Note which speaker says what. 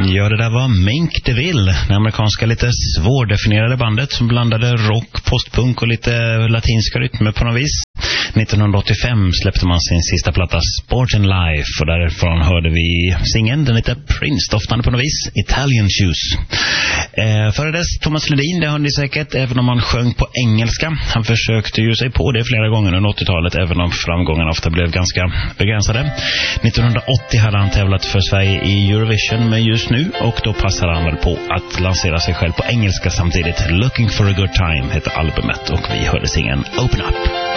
Speaker 1: Ja, det där var Mink DeVille, det amerikanska lite svårdefinierade bandet som blandade rock, postpunk och lite latinska rytmer på något vis. 1985 släppte man sin sista platta Sport and Life, och därifrån hörde vi singeln, den lite Prince-doftande på något vis, Italian Shoes. Före dess Thomas Ledin, det hörde ni säkert, även om han sjöng på engelska. Han försökte ju sig på det flera gånger under 80-talet, även om framgångarna ofta blev ganska begränsade. 1980 hade han tävlat för Sverige i Eurovision, men just nu, och då passar han väl på att lansera sig själv på engelska samtidigt. Looking for a good time heter albumet, och vi hörde singeln Open Up.